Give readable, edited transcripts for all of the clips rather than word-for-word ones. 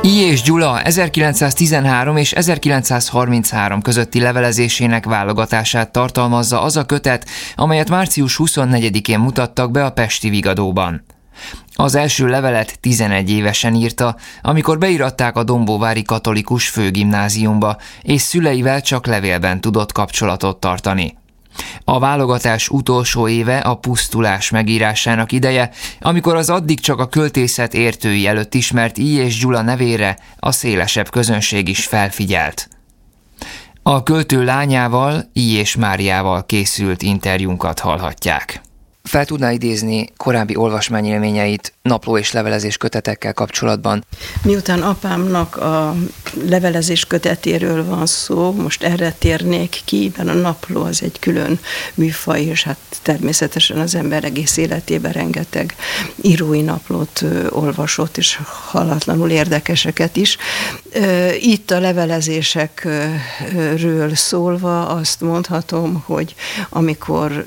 I. és Gyula 1913 és 1933 közötti levelezésének válogatását tartalmazza az a kötet, amelyet március 24-én mutattak be a pesti Vigadóban. Az első levelet 11 évesen írta, amikor beiratták a Dombóvári Katolikus Főgimnáziumba, és szüleivel csak levélben tudott kapcsolatot tartani. A válogatás utolsó éve a pusztulás megírásának ideje, amikor az addig csak a költészet értői előtt ismert I. és Gyula nevére a szélesebb közönség is felfigyelt. A költő lányával, I. és Máriával készült interjúnkat hallhatják. Fel tudná idézni korábbi olvasmányélményeit napló és levelezés kötetekkel kapcsolatban? Miután apámnak a levelezés kötetéről van szó, most erre térnék ki, mert a napló az egy külön műfaj, és hát természetesen az ember egész életében rengeteg írói naplót olvasott, és hallatlanul érdekeseket is. Itt a levelezésekről szólva azt mondhatom, hogy amikor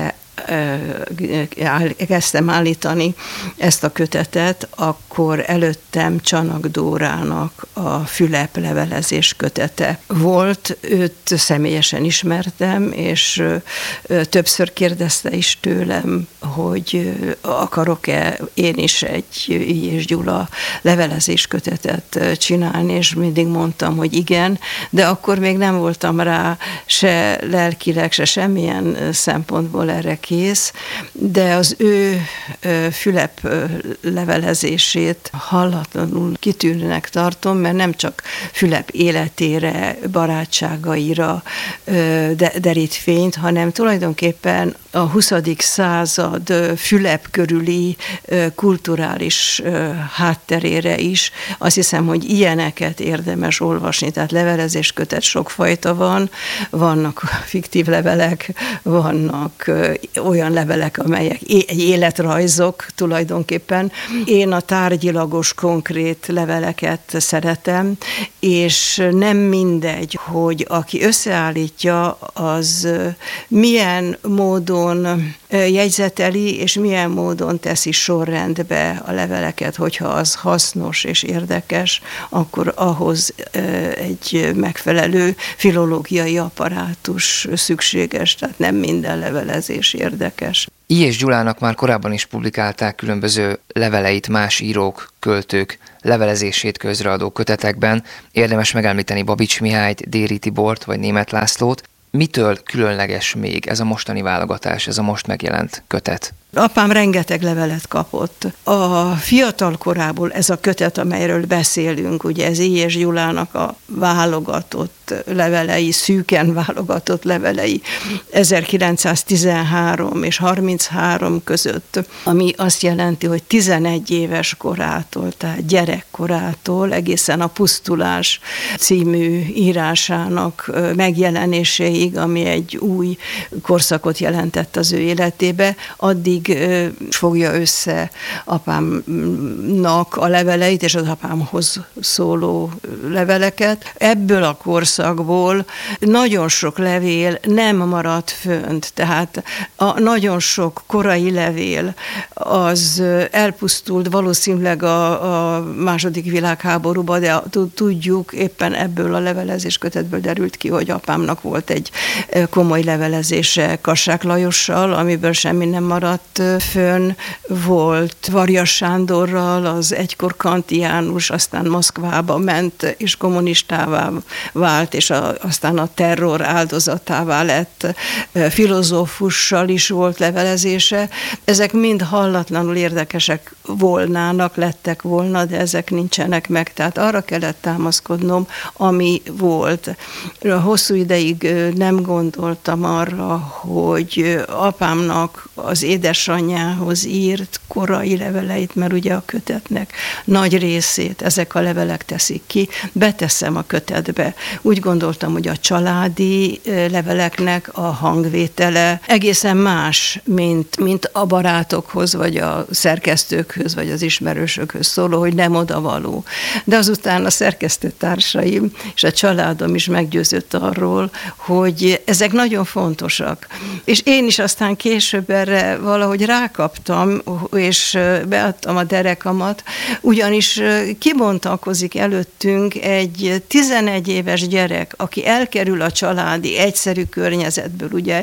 kezdtem állítani ezt a kötetet, akkor előttem Csanak Dórának a Fülep levelezés kötete volt. Őt személyesen ismertem, és többször kérdezte is tőlem, hogy akarok-e én is egy I. és Gyula levelezés kötetet csinálni, és mindig mondtam, hogy igen, de akkor még nem voltam rá se lelkileg, se semmilyen szempontból erre kész, de az ő Fülep levelezését hallatlanul kitűnőnek tartom, mert nem csak Fülep életére, barátságaira derít fényt, hanem tulajdonképpen a 20. század Fülep körüli kulturális hátterére is. Azt hiszem, hogy ilyeneket érdemes olvasni, tehát levelezéskötet sokfajta van, vannak fiktív levelek, vannak olyan levelek, amelyek egy életrajzok tulajdonképpen. Én a tárgyilagos, konkrét leveleket szeretem, és nem mindegy, hogy aki összeállítja, az milyen módon jegyzeteli, és milyen módon teszi sorrendbe a leveleket, hogyha az hasznos és érdekes, akkor ahhoz egy megfelelő filológiai apparátus szükséges, tehát nem minden levelezés érdekes. I. és Gyulának már korábban is publikálták különböző leveleit más írók, költők levelezését közreadó kötetekben. Érdemes megemlíteni Babics Mihályt, Déri Tibort vagy Németh Lászlót. Mitől különleges még ez a mostani válogatás, ez a most megjelent kötet? Apám rengeteg levelet kapott. A fiatal korából ez a kötet, amelyről beszélünk, ugye ez I. és Gyulának a válogatott levelei, szűken válogatott levelei 1913 és 33 között, ami azt jelenti, hogy 11 éves korától, tehát gyerekkorától egészen a Pusztulás című írásának megjelenéséig, ami egy új korszakot jelentett az ő életébe, addig fogja össze apámnak a leveleit, és az apámhoz szóló leveleket. Ebből a korszakból nagyon sok levél nem maradt fönt, tehát a nagyon sok korai levél az elpusztult valószínűleg a második világháborúban, de tudjuk, éppen ebből a levelezés kötetből derült ki, hogy apámnak volt egy komoly levelezése Kassák Lajossal, amiből semmi nem maradt fönn, volt Varjas Sándorral, az egykor kantiánus, aztán Moszkvába ment, és kommunistává vált, és aztán a terror áldozatává lett, filozófussal is volt levelezése. Ezek mind hallatlanul érdekesek lettek volna, de ezek nincsenek meg, tehát arra kellett támaszkodnom, ami volt. Hosszú ideig nem gondoltam arra, hogy apámnak az édesanyjához írt korai leveleit, mert ugye a kötetnek nagy részét ezek a levelek teszik ki, beteszem a kötetbe. úgy gondoltam, hogy a családi leveleknek a hangvétele egészen más, mint a barátokhoz, vagy a szerkesztőkhöz, vagy az ismerősökhöz szóló, hogy nem odavaló. De azután a szerkesztőtársaim és a családom is meggyőzött arról, hogy ezek nagyon fontosak. És én is aztán később erre valahogy rákaptam, és beadtam a derekamat, ugyanis kibontakozik előttünk egy 11 éves gyerek, aki elkerül a családi egyszerű környezetből, ugye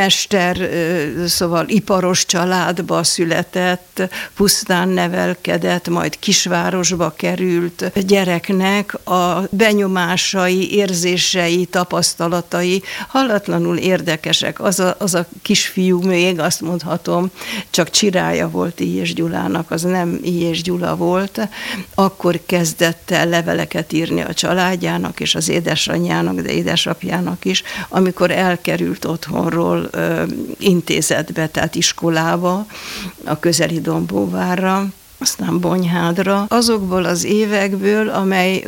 szóval iparos családba született, pusztán nevelkedett, majd kisvárosba került gyereknek a benyomásai, érzései, tapasztalatai hallatlanul érdekesek. Az a kisfiú, még azt mondhatom, csak csirája volt I.J. Gyulának, az nem I.J. Gyula volt, akkor kezdett el leveleket írni a családjának és az édesanyjának, de édesapjának is, amikor elkerült otthonról intézetbe, tehát iskolába, a közeli Dombóvárra, aztán Bonyhádra. Azokból az évekből, amely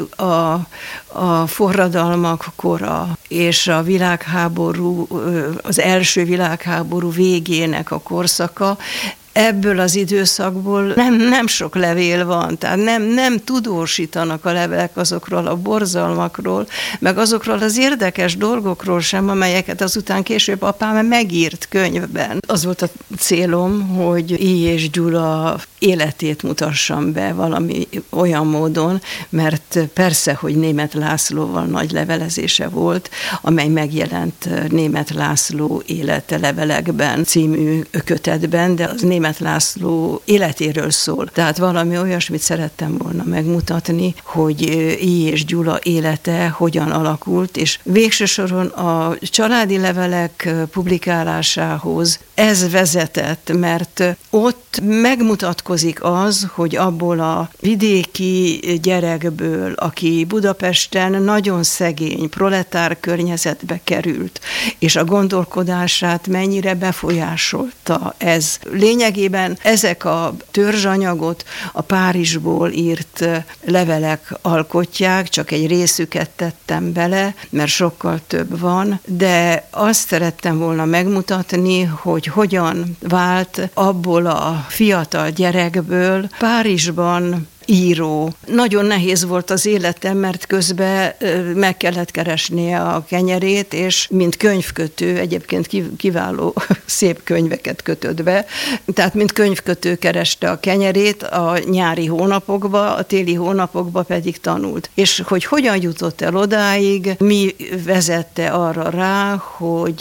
a forradalmak kora és a világháború, az első világháború végének a korszaka, ebből az időszakból nem sok levél van, tehát nem tudósítanak a levelek azokról a borzalmakról, meg azokról az érdekes dolgokról sem, amelyeket azután később apám megírt könyvben. Az volt a célom, hogy I.J. Gyula életét mutassam be valami olyan módon, mert persze, hogy Németh Lászlóval nagy levelezése volt, amely megjelent Németh László élete levelekben című kötetben, de az Németh László életéről szól. Tehát valami olyasmit szerettem volna megmutatni, hogy I.J. Gyula élete hogyan alakult, és végső soron a családi levelek publikálásához ez vezetett, mert ott megmutatkozik az, hogy abból a vidéki gyerekből, aki Budapesten nagyon szegény, proletár környezetbe került, és a gondolkodását mennyire befolyásolta ez. Lényegében ezek a törzsanyagot a Párizsból írt levelek alkotják, csak egy részüket tettem bele, mert sokkal több van, de azt szerettem volna megmutatni, hogy hogyan vált abból a fiatal gyerekből Párizsban író. Nagyon nehéz volt az életem, mert közben meg kellett keresnie a kenyerét, és mint könyvkötő, egyébként kiváló szép könyveket kötött be, tehát mint könyvkötő kereste a kenyerét a nyári hónapokba, a téli hónapokba pedig tanult. És hogy hogyan jutott el odáig, mi vezette arra rá, hogy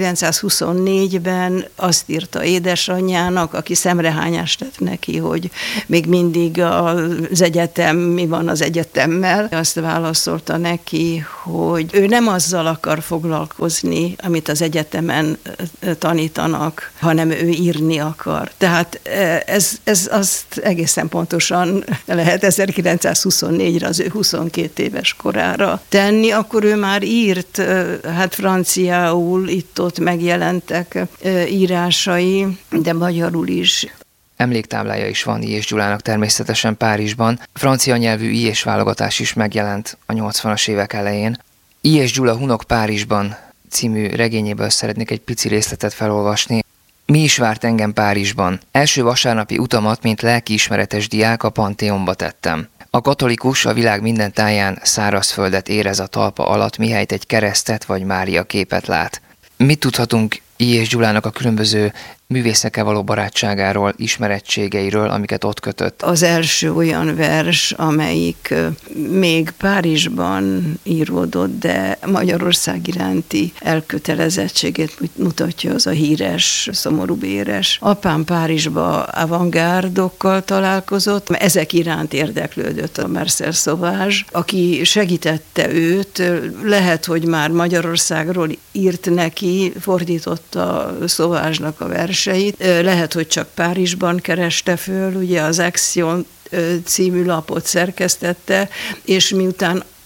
1924-ben azt írta édesanyjának, aki szemrehányást tett neki, hogy még mindig az egyetem, mi van az egyetemmel. Azt válaszolta neki, hogy ő nem azzal akar foglalkozni, amit az egyetemen tanítanak, hanem ő írni akar. Tehát ez azt egészen pontosan lehet 1924-re, az ő 22 éves korára tenni, akkor ő már írt, hát franciául itt-ott megjelentek írásai, de magyarul is. Emléktáblája is van I.J. Gyulának természetesen Párizsban. Francia nyelvű I.J. válogatás is megjelent a 80-as évek elején. I.J. Gyula Hunok Párizsban című regényéből szeretnék egy pici részletet felolvasni. Mi is várt engem Párizsban? Első vasárnapi utamat, mint lelkiismeretes diák a Pantheonba tettem. A katolikus a világ minden táján szárazföldet érez a talpa alatt, mihelyt egy keresztet vagy Mária képet lát. Mit tudhatunk I.J. Gyulának a különböző művészekkel való barátságáról, ismerettségeiről, amiket ott kötött? Az első olyan vers, amelyik még Párizsban íródott, de Magyarország iránti elkötelezettségét mutatja, az a híres, szomorú béres. Apám Párizsba avantgárdokkal találkozott, ezek iránt érdeklődött a Marcel Sauvage, aki segítette őt, lehet, hogy már Magyarországról írt neki, fordította Sauvage-nak a verseit, lehet, hogy csak Párizsban kereste föl, ugye az Action című lapot szerkesztette, és miután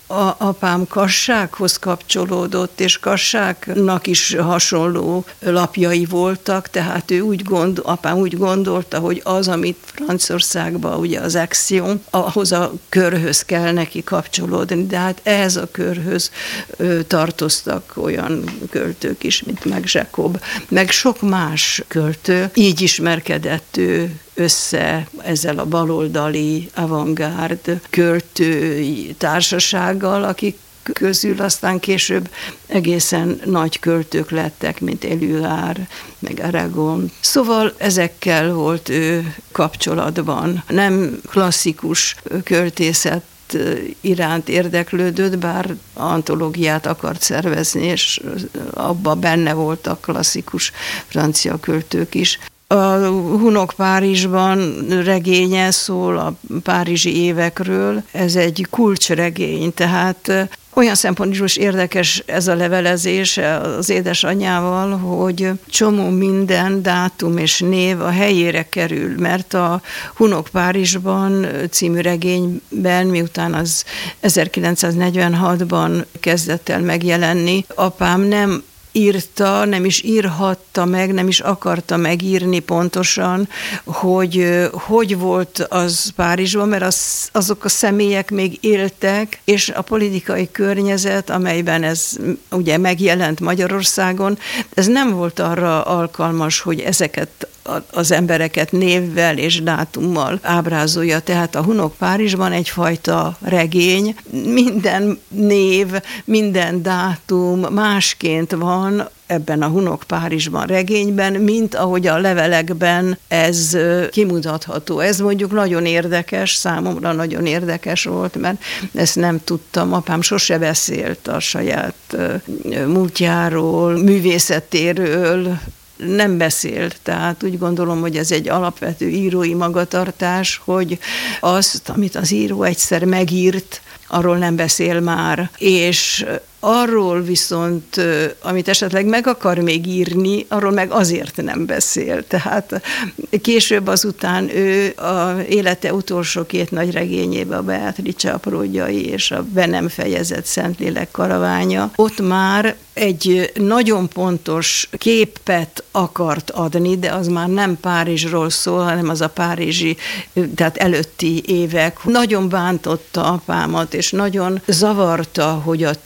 apám kassághoz kapcsolódott, és kasságnak is hasonló lapjai voltak, tehát apám úgy gondolta, hogy az, amit Franciaországban ugye az Action, ahhoz a körhöz kell neki kapcsolódni, de hát ehhez a körhöz tartoztak olyan költők is, mint meg Jacob, meg sok más költő. Így ismerkedett ő össze ezzel a baloldali avantgárd költői társasággal, akik közül aztán később egészen nagy költők lettek, mint Éluard, meg Aragon. Szóval ezekkel volt ő kapcsolatban. Nem klasszikus költészet iránt érdeklődött, bár antológiát akart szervezni, és abban benne voltak klasszikus francia költők is. A Hunok Párizsban regénye szól a párizsi évekről, ez egy kulcsregény, tehát olyan szempontból is érdekes ez a levelezés az édesanyjával, hogy csomó minden dátum és név a helyére kerül, mert a Hunok Párizsban című regényben, miután az 1946-ban kezdett el megjelenni, apám nem írta, nem is írhatta meg, nem is akarta megírni pontosan, hogy volt az Párizsban, mert azok a személyek még éltek, és a politikai környezet, amelyben ez ugye megjelent Magyarországon, ez nem volt arra alkalmas, hogy ezeket az embereket névvel és dátummal ábrázolja. Tehát a Hunok Párizsban egyfajta regény, minden név, minden dátum másként van ebben a Hunok Párizsban regényben, mint ahogy a levelekben ez kimutatható. Ez mondjuk nagyon érdekes, számomra nagyon érdekes volt, mert ezt nem tudtam. Apám sose beszélt a saját múltjáról, művészetéről, nem beszélt, tehát úgy gondolom, hogy ez egy alapvető írói magatartás, hogy azt, amit az író egyszer megírt, arról nem beszél már, és arról viszont, amit esetleg meg akar még írni, arról meg azért nem beszél. Tehát később azután ő a élete utolsó 2 nagy regényébe, a Beatrice apródjai és a be nem fejezett Szentlélek karaványa, ott már egy nagyon pontos képet akart adni, de az már nem Párizsról szól, hanem az a párizsi, tehát előtti évek. Nagyon bántotta apámat, és nagyon zavarta, hogy a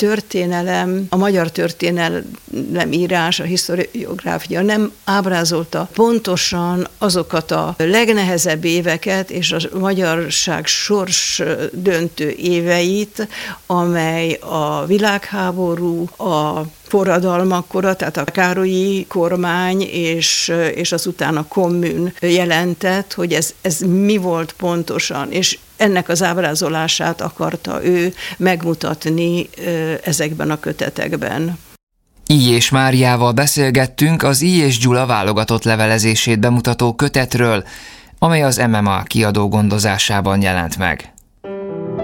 a magyar történelem írás, a historiográfia nem ábrázolta pontosan azokat a legnehezebb éveket és a magyarság sors döntő éveit, amely a világháború, a forradalmak kora, tehát a Károlyi kormány és azután a kommunn jelentett, hogy ez mi volt pontosan, és ennek az ábrázolását akarta ő megmutatni ezekben a kötetekben. Illyés Máriával beszélgettünk az Illyés Gyula válogatott levelezését bemutató kötetről, amely az MMA kiadó gondozásában jelent meg.